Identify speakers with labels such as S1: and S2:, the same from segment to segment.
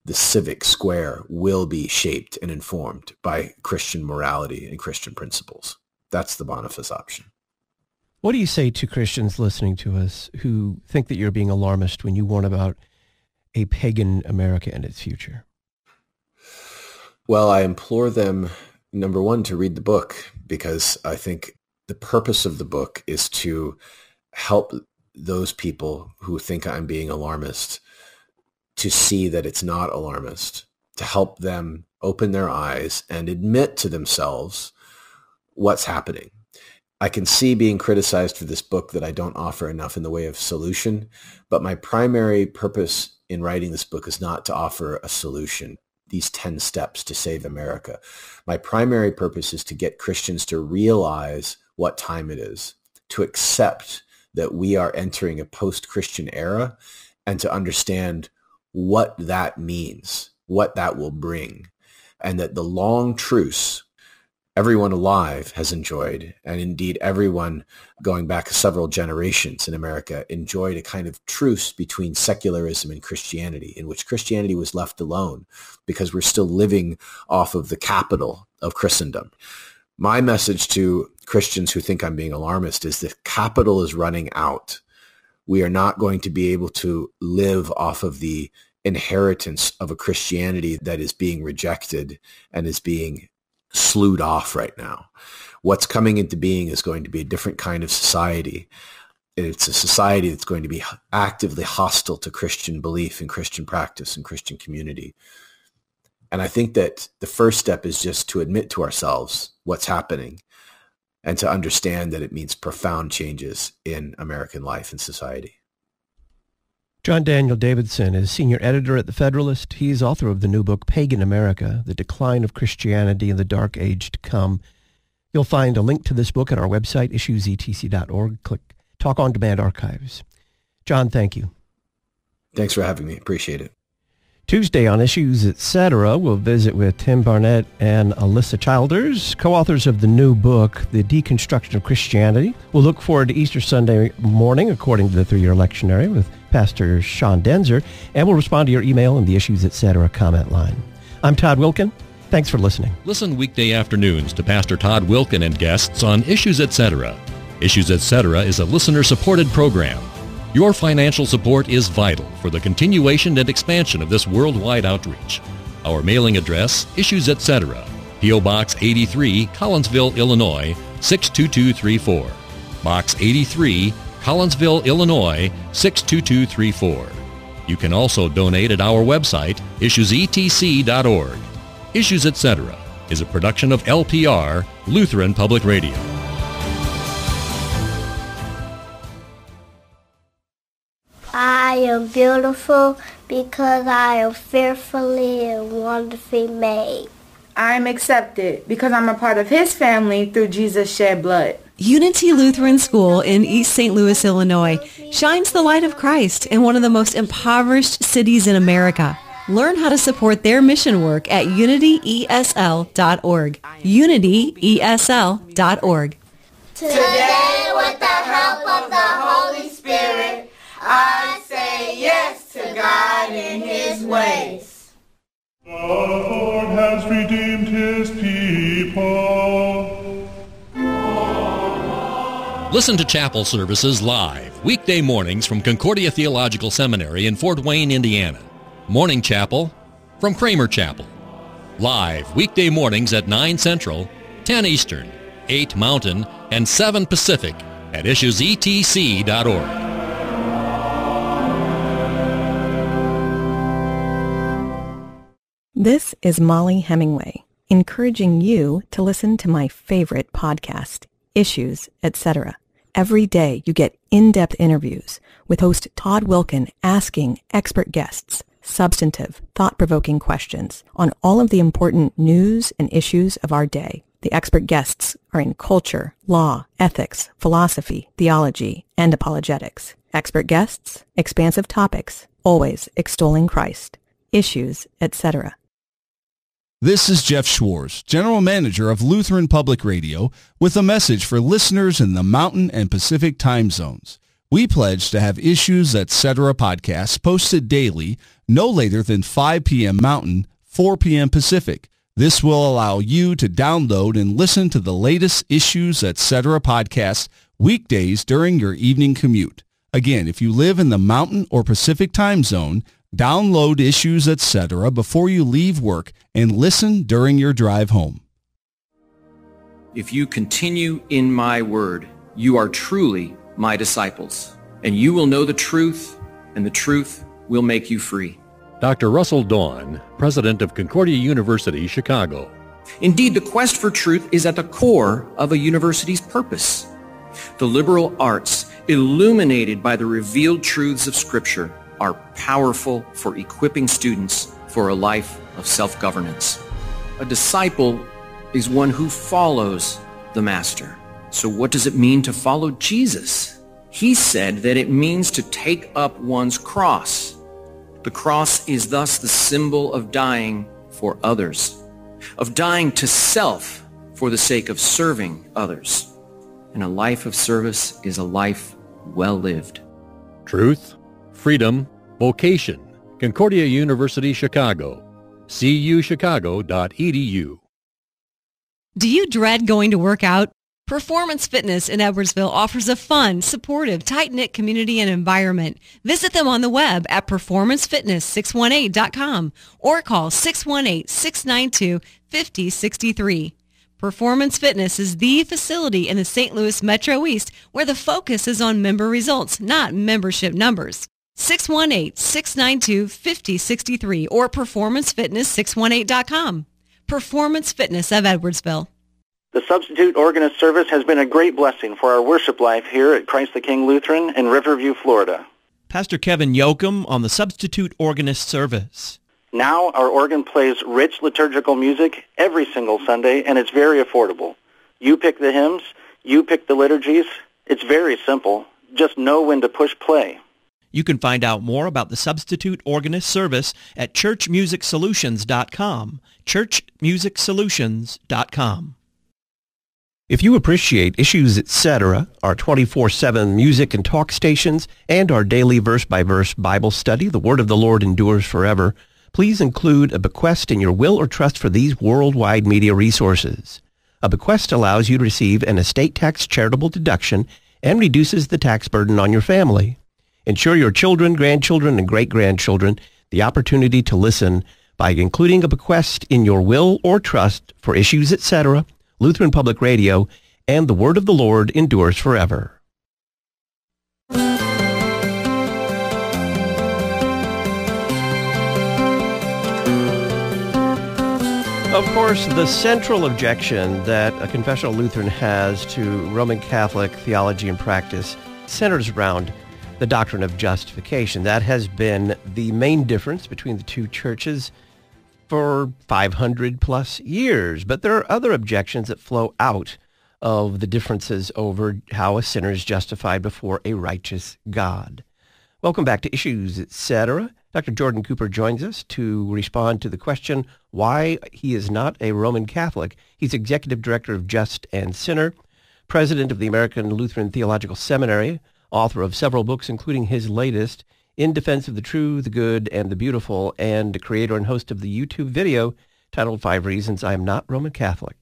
S1: the civic square will be shaped and informed by Christian morality and Christian principles. That's the Boniface option.
S2: What do you say to Christians listening to us who think that you're being alarmist when you warn about a pagan America and its future?
S1: Well, I implore them, number one, to read the book, because I think the purpose of the book is to help those people who think I'm being alarmist to see that it's not alarmist, to help them open their eyes and admit to themselves what's happening. I can see being criticized for this book that I don't offer enough in the way of solution, but my primary purpose in writing this book is not to offer a solution, these 10 steps to save America. My primary purpose is to get Christians to realize what time it is, to accept that we are entering a post-Christian era, and to understand what that means, what that will bring, and that the long truce everyone alive has enjoyed, and indeed everyone going back several generations in America enjoyed a kind of truce between secularism and Christianity, in which Christianity was left alone because we're still living off of the capital of Christendom. My message to Christians who think I'm being alarmist is that capital is running out. We are not going to be able to live off of the inheritance of a Christianity that is being rejected and is being slewed off right now. What's coming into being is going to be a different kind of society. It's a society that's going to be actively hostile to Christian belief and Christian practice and Christian community. And I think that the first step is just to admit to ourselves what's happening and to understand that it means profound changes in American life and society.
S2: John Daniel Davidson is senior editor at The Federalist. He's author of the new book, Pagan America, The Decline of Christianity in the Dark Age to Come. You'll find a link to this book at our website, issuesetc.org. Click Talk on Demand Archives. John, thank you.
S1: Thanks for having me. Appreciate it.
S2: Tuesday on Issues Etc., we'll visit with Tim Barnett and Alyssa Childers, co-authors of the new book, The Deconstruction of Christianity. We'll look forward to Easter Sunday morning, according to the 3-year lectionary, with Pastor Sean Denzer, and we'll respond to your email in the Issues Etc. comment line. I'm Todd Wilkin. Thanks for listening.
S3: Listen weekday afternoons to Pastor Todd Wilkin and guests on Issues Etc. Issues Etc. is a listener-supported program. Your financial support is vital for the continuation and expansion of this worldwide outreach. Our mailing address, Issues Etc., P.O. Box 83, Collinsville, Illinois, 62234. Box 83, Collinsville, Illinois, 62234. You can also donate at our website, issuesetc.org. Issues Etc. is a production of LPR, Lutheran Public Radio.
S4: I am beautiful because I am fearfully and wonderfully made.
S5: I am accepted because I'm a part of His family through Jesus' shed blood.
S6: Unity Lutheran School in East St. Louis, Illinois shines the light of Christ in one of the most impoverished cities in America. Learn how to support their mission work at unityesl.org. unityesl.org.
S7: Today, with the help of the Holy Spirit, I say yes to God and His ways.
S8: The Lord has redeemed His people.
S3: Listen to chapel services live, weekday mornings from Concordia Theological Seminary in Fort Wayne, Indiana. Morning chapel from Kramer Chapel. Live weekday mornings at 9 Central, 10 Eastern, 8 Mountain, and 7 Pacific at issuesetc.org.
S9: This is Molly Hemingway, encouraging you to listen to my favorite podcast, Issues, Etc. Every day you get in-depth interviews with host Todd Wilkin asking expert guests substantive, thought-provoking questions on all of the important news and issues of our day. The expert guests are in culture, law, ethics, philosophy, theology, and apologetics. Expert guests, expansive topics, always extolling Christ. Issues, Etc.
S10: This is Jeff Schwartz, General Manager of Lutheran Public Radio, with a message for listeners in the Mountain and Pacific time zones. We pledge to have Issues Etc. podcasts posted daily, no later than 5 p.m. Mountain, 4 p.m. Pacific. This will allow you to download and listen to the latest Issues Etc. podcasts weekdays during your evening commute. Again, if you live in the Mountain or Pacific time zone, download Issues Etc. before you leave work and listen during your drive home.
S11: If you continue in my word, you are truly my disciples, and you will know the truth, and the truth will make you free.
S3: Dr. Russell Dawn, president of Concordia University, Chicago.
S11: Indeed, the quest for truth is at the core of a university's purpose. The liberal arts, illuminated by the revealed truths of Scripture, are powerful for equipping students for a life of self-governance. A disciple is one who follows the Master. So what does it mean to follow Jesus? He said that it means to take up one's cross. The cross is thus the symbol of dying for others, of dying to self for the sake of serving others. And a life of service is a life well lived.
S3: Truth, freedom, vocation. Concordia University, Chicago. cuchicago.edu.
S6: Do you dread going to work out? Performance Fitness in Edwardsville offers a fun, supportive, tight-knit community and environment. Visit them on the web at performancefitness618.com or call 618-692-5063. Performance Fitness is the facility in the St. Louis Metro East where the focus is on member results, not membership numbers. 618-692-5063 or performancefitness618.com. Performance Fitness of Edwardsville.
S12: The Substitute Organist Service has been a great blessing for our worship life here at Christ the King Lutheran in Riverview, Florida.
S13: Pastor Kevin Yoakum on the Substitute Organist Service.
S12: Now our organ plays rich liturgical music every single Sunday, and it's very affordable. You pick the hymns, you pick the liturgies. It's very simple. Just know when to push play.
S13: You can find out more about the Substitute Organist Service at churchmusicsolutions.com. churchmusicsolutions.com.
S2: If you appreciate Issues Etc., our 24/7 music and talk stations, and our daily verse-by-verse Bible study, The Word of the Lord Endures Forever, please include a bequest in your will or trust for these worldwide media resources. A bequest allows you to receive an estate tax charitable deduction and reduces the tax burden on your family. Ensure your children, grandchildren, and great-grandchildren the opportunity to listen by including a bequest in your will or trust for Issues Etc., Lutheran Public Radio, and The Word of the Lord Endures Forever. Of course, the central objection that a confessional Lutheran has to Roman Catholic theology and practice centers around the doctrine of justification. That has been the main difference between the two churches for 500 plus years. But there are other objections that flow out of the differences over how a sinner is justified before a righteous God. Welcome back to Issues Etc. Dr. Jordan Cooper joins us to respond to the question why he is not a Roman Catholic. He's Executive Director of Just and Sinner, President of the American Lutheran Theological Seminary, author of several books, including his latest, In Defense of the True, the Good, and the Beautiful, and creator and host of the YouTube video titled 5 Reasons I'm Not Roman Catholic.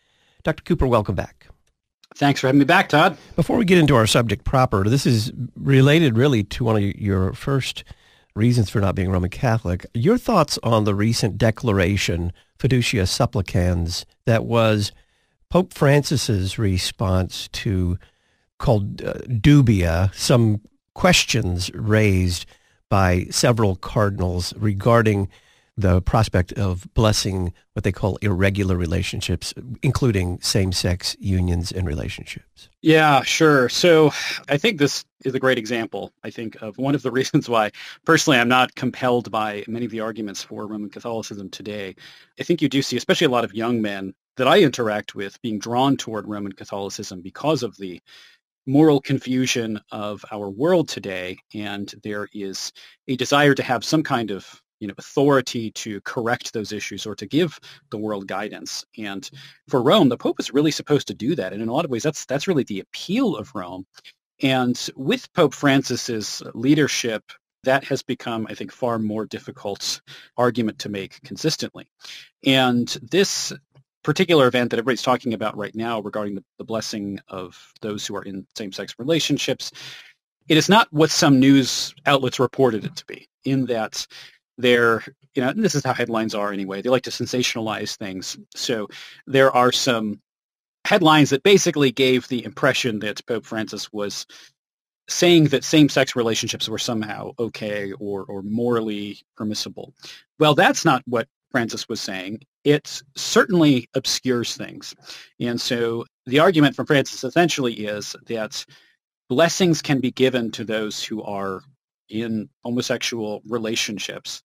S2: Dr. Cooper, welcome back.
S14: Thanks for having me back, Todd.
S2: Before we get into our subject proper, this is related really to one of your first reasons for not being Roman Catholic. Your thoughts on the recent declaration, Fiducia Supplicans, that was Pope Francis's response to, called dubia, some questions raised by several cardinals regarding the prospect of blessing what they call irregular relationships, including same-sex unions and relationships.
S14: Yeah, sure. So I think this is a great example, I think, of one of the reasons why, personally, I'm not compelled by many of the arguments for Roman Catholicism today. I think you do see, especially a lot of young men that I interact with, being drawn toward Roman Catholicism because of the moral confusion of our world today, and there is a desire to have some kind of authority to correct those issues or to give the world guidance. And for Rome, the Pope is really supposed to do that. And in a lot of ways, that's really the appeal of Rome. And with Pope Francis's leadership, that has become, I think, far more difficult argument to make consistently. And this particular event that everybody's talking about right now regarding the blessing of those who are in same-sex relationships, it is not what some news outlets reported it to be, in that they're, and this is how headlines are anyway, they like to sensationalize things. So there are some headlines that basically gave the impression that Pope Francis was saying that same-sex relationships were somehow okay or morally permissible. Well, that's not what Francis was saying. It certainly obscures things. And so the argument from Francis essentially is that blessings can be given to those who are in homosexual relationships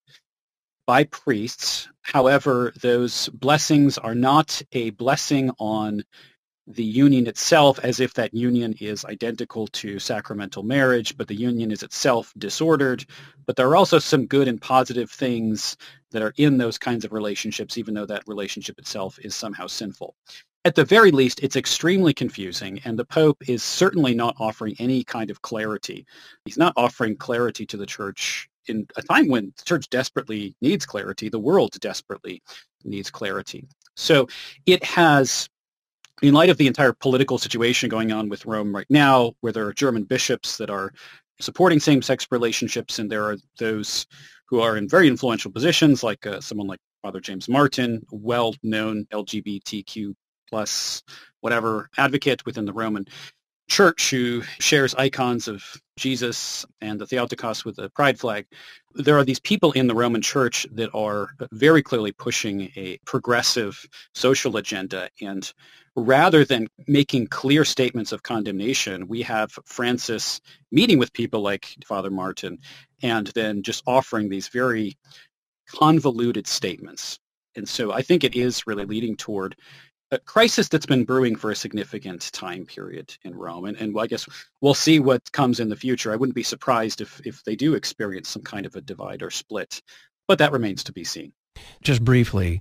S14: by priests. However, those blessings are not a blessing on the union itself as if that union is identical to sacramental marriage, but the union is itself disordered. But there are also some good and positive things that are in those kinds of relationships, even though that relationship itself is somehow sinful. At the very least, it's extremely confusing, and the Pope is certainly not offering any kind of clarity. He's not offering clarity to the Church in a time when the Church desperately needs clarity. The world desperately needs clarity. So it has, in light of the entire political situation going on with Rome right now, where there are German bishops that are supporting same-sex relationships, and there are those who are in very influential positions, like someone like Father James Martin, well-known LGBTQ plus whatever advocate within the Roman Church, who shares icons of Jesus and the Theotokos with the pride flag. There are these people in the Roman Church that are very clearly pushing a progressive social agenda, and rather than making clear statements of condemnation, we have Francis meeting with people like Father Martin and then just offering these very convoluted statements. And so I think it is really leading toward a crisis that's been brewing for a significant time period in Rome. And I guess we'll see what comes in the future. I wouldn't be surprised if they do experience some kind of a divide or split, but that remains to be seen.
S2: Just briefly,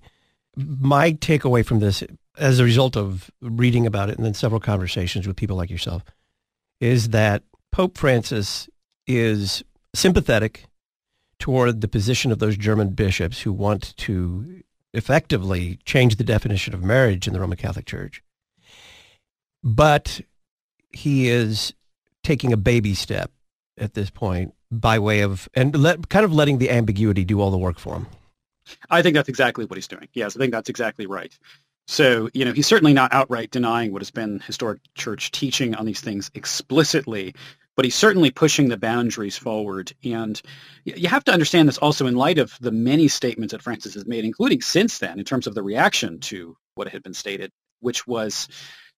S2: my takeaway from this, as a result of reading about it and then several conversations with people like yourself, is that Pope Francis is sympathetic toward the position of those German bishops who want to effectively change the definition of marriage in the Roman Catholic Church. But he is taking a baby step at this point by way of, and kind of letting the ambiguity do all the work for him.
S14: I think that's exactly what he's doing. Yes, I think that's exactly right. So, he's certainly not outright denying what has been historic church teaching on these things explicitly, but he's certainly pushing the boundaries forward. And you have to understand this also in light of the many statements that Francis has made, including since then, in terms of the reaction to what had been stated, which was,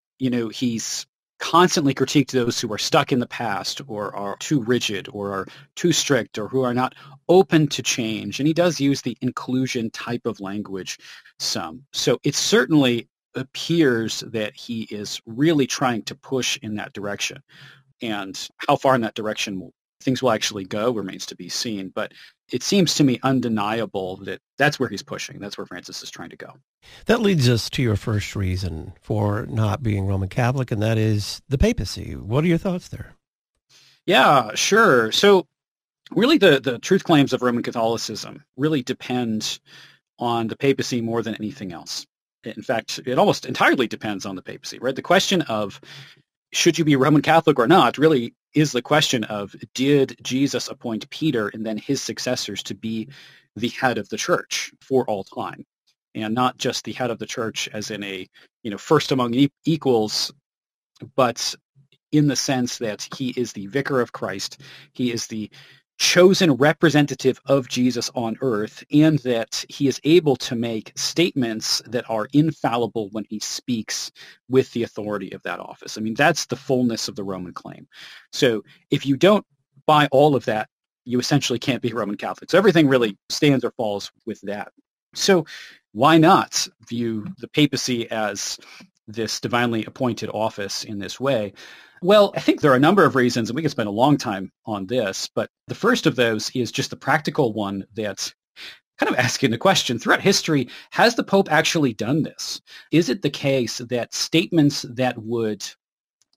S14: he's constantly critiqued those who are stuck in the past or are too rigid or are too strict or who are not open to change. And he does use the inclusion type of language some. So it certainly appears that he is really trying to push in that direction. And how far in that direction things will actually go remains to be seen. But it seems to me undeniable that that's where he's pushing. That's where Francis is trying to go. That leads us to your first reason for not being Roman Catholic, and that is the papacy. What are your thoughts there? Yeah, sure. So really the truth claims of Roman Catholicism really depend on the papacy more than anything else. In fact, it almost entirely depends on the papacy, right? The question of should you be Roman Catholic or not really is the question of, did Jesus appoint Peter and then his successors to be the head of the church for all time? And not just the head of the church as in a, first among equals, but in the sense that he is the vicar of Christ, he is the chosen representative of Jesus on earth, and that he is able to make statements that are infallible when he speaks with the authority of that office. I mean, that's the fullness of the Roman claim. So if you don't buy all of that, you essentially can't be Roman Catholic. So everything really stands or falls with that. So why not view the papacy as this divinely appointed office in this way? Well, I think there are a number of reasons, and we could spend a long time on this, but the first of those is just the practical one that's kind of asking the question, throughout history, has the Pope actually done this? Is it the case that statements that would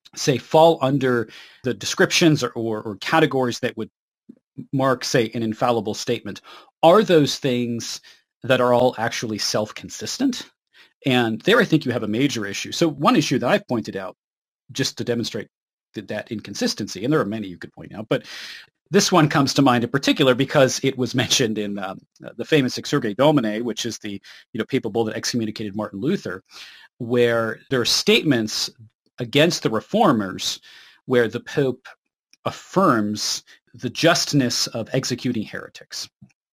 S14: say, fall under the descriptions or categories that would mark, say, an infallible statement, are those things that are all actually self-consistent? And there I think you have a major issue. So one issue that I've pointed out, just to demonstrate that inconsistency, and there are many you could point out, but this one comes to mind in particular because it was mentioned in the famous Exsurge Domine, which is the papal bull that excommunicated Martin Luther, where there are statements against the reformers where the Pope affirms the justness of executing heretics.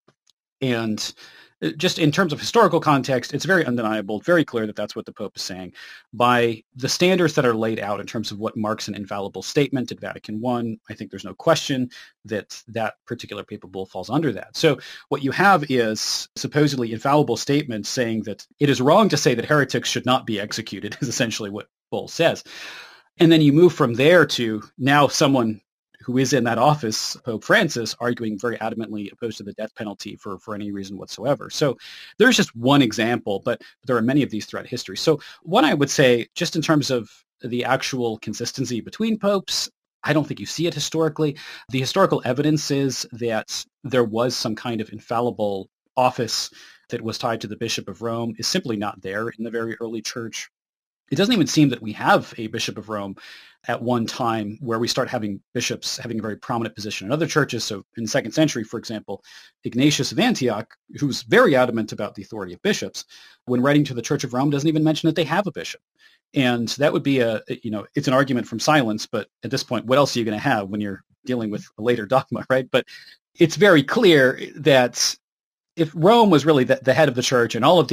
S14: And just in terms of historical context, it's very undeniable, very clear that that's what the Pope is saying. By the standards that are laid out in terms of what marks an infallible statement at Vatican I, I think there's no question that that particular papal bull falls under that. So what you have is supposedly infallible statements saying that it is wrong to say that heretics should not be executed, is essentially what bull says. And then you move from there to now someone who is in that office, Pope Francis, arguing very adamantly opposed to the death penalty for any reason whatsoever. So there's just one example, but there are many of these throughout history. So one, I would say, just in terms of the actual consistency between popes, I don't think you see it historically. The historical evidence is that there was some kind of infallible office that was tied to the Bishop of Rome is simply not there in the very early church. It doesn't even seem that we have a Bishop of Rome at one time where we start having bishops having a very prominent position in other churches. So in the 2nd century, for example, Ignatius of Antioch, who's very adamant about the authority of bishops, when writing to the Church of Rome, doesn't even mention that they have a bishop. And that would be it's an argument from silence, but at this point, what else are you going to have when you're dealing with a later dogma, right? But it's very clear that if Rome was really the head of the church, and all of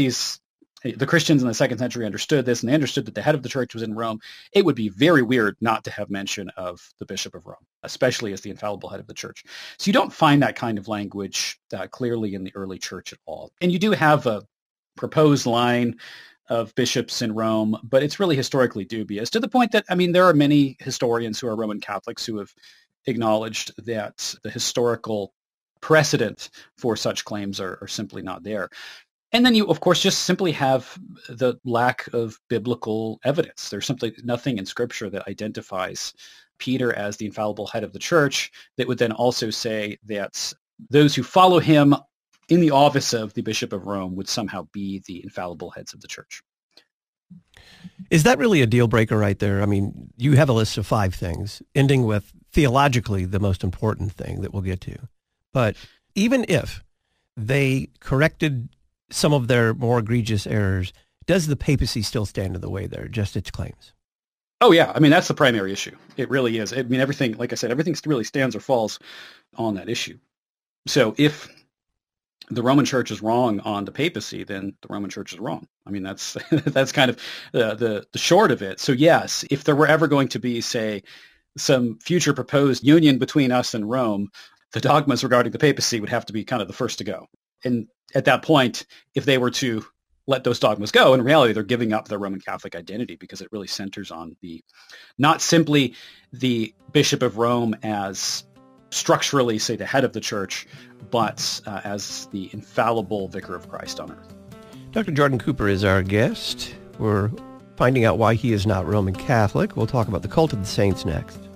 S14: the Christians in the 2nd century understood this, and they understood that the head of the church was in Rome, it would be very weird not to have mention of the Bishop of Rome, especially as the infallible head of the church. So you don't find that kind of language clearly in the early church at all. And you do have a proposed line of bishops in Rome, but it's really historically dubious, to the point that, there are many historians who are Roman Catholics who have acknowledged that the historical precedent for such claims are simply not there. And then you, of course, just simply have the lack of biblical evidence. There's simply nothing in Scripture that identifies Peter as the infallible head of the church that would then also say that those who follow him in the office of the Bishop of Rome would somehow be the infallible heads of the church.
S2: Is that really a deal breaker right there? You have a list of 5 things, ending with theologically the most important thing that we'll get to. But even if they corrected some of their more egregious errors, does the papacy still stand in the way there, just its claims?
S14: Oh, yeah. That's the primary issue. It really is. Everything, like I said, everything really stands or falls on that issue. So if the Roman Church is wrong on the papacy, then the Roman Church is wrong. That's that's kind of the short of it. So yes, if there were ever going to be, say, some future proposed union between us and Rome, the dogmas regarding the papacy would have to be kind of the first to go. And at that point, if they were to let those dogmas go, in reality, they're giving up their Roman Catholic identity, because it really centers on not simply the Bishop of Rome as structurally, say, the head of the church, but as the infallible vicar of Christ on earth.
S2: Dr. Jordan Cooper is our guest. We're finding out why he is not Roman Catholic. We'll talk about the cult of the saints next.